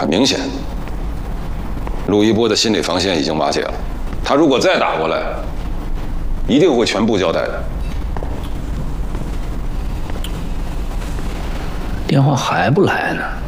很明显，陆一波的心理防线已经瓦解了。他如果再打过来，一定会全部交代的。 电话还不来呢。